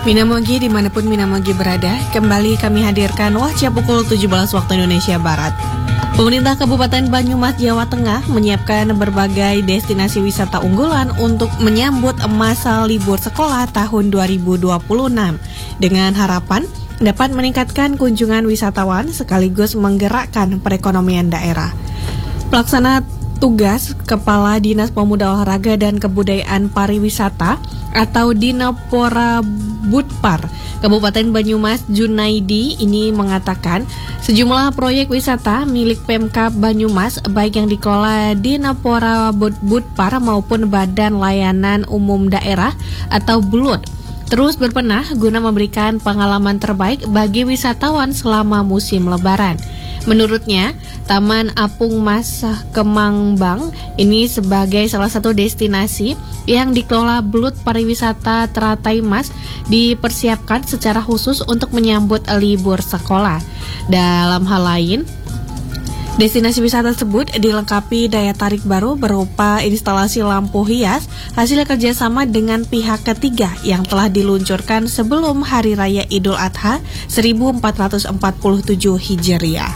Minamogi dimanapun Minamogi berada, kembali kami hadirkan Wahcia pukul 17 waktu Indonesia Barat. Pemerintah Kabupaten Banyumas, Jawa Tengah menyiapkan berbagai destinasi wisata unggulan untuk menyambut masa libur sekolah tahun 2026 dengan harapan dapat meningkatkan kunjungan wisatawan sekaligus menggerakkan perekonomian daerah. Pelaksana tugas Kepala Dinas Pemuda Olahraga dan Kebudayaan Pariwisata atau Dinapora Budpar Kabupaten Banyumas, Junaidi ini mengatakan sejumlah proyek wisata milik Pemkab Banyumas baik yang dikelola Dinapora Budpar maupun Badan Layanan Umum Daerah atau BLUD terus berbenah guna memberikan pengalaman terbaik bagi wisatawan selama musim lebaran. Menurutnya, Taman Apung Mas Kemangbang ini sebagai salah satu destinasi yang dikelola BLUD Pariwisata Teratai Mas dipersiapkan secara khusus untuk menyambut libur sekolah. Dalam hal lain, destinasi wisata tersebut dilengkapi daya tarik baru berupa instalasi lampu hias hasil kerjasama dengan pihak ketiga yang telah diluncurkan sebelum Hari Raya Idul Adha 1447 Hijriah.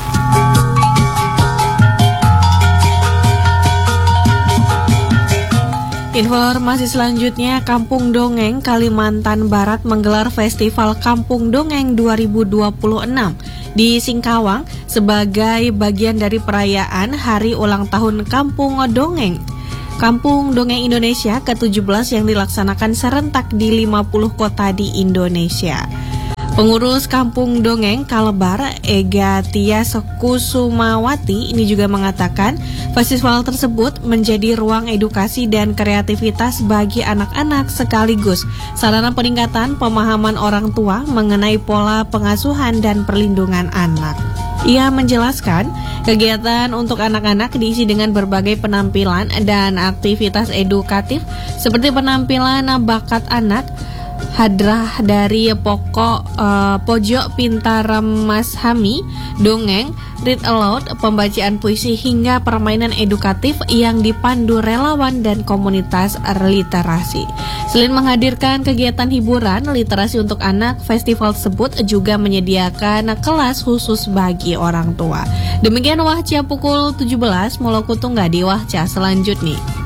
Informasi selanjutnya, Kampung Dongeng Kalimantan Barat menggelar Festival Kampung Dongeng 2026 di Singkawang sebagai bagian dari perayaan Hari Ulang Tahun Kampung Dongeng Indonesia ke-17 yang dilaksanakan serentak di 50 kota di Indonesia. Pengurus Kampung Dongeng Kalebar, Ega Tias Kusumawati ini juga mengatakan festival tersebut menjadi ruang edukasi dan kreativitas bagi anak-anak sekaligus sarana peningkatan pemahaman orang tua mengenai pola pengasuhan dan perlindungan anak. Ia menjelaskan, kegiatan untuk anak-anak diisi dengan berbagai penampilan dan aktivitas edukatif seperti penampilan bakat anak, hadrah dari pojok pintar Mas Hami, dongeng, read aloud, pembacaan puisi hingga permainan edukatif yang dipandu relawan dan komunitas literasi. Selain menghadirkan kegiatan hiburan literasi untuk anak, festival tersebut juga menyediakan kelas khusus bagi orang tua. Demikian Wahcia pukul 17, Moloku Tunggal di Wahcia selanjutnya.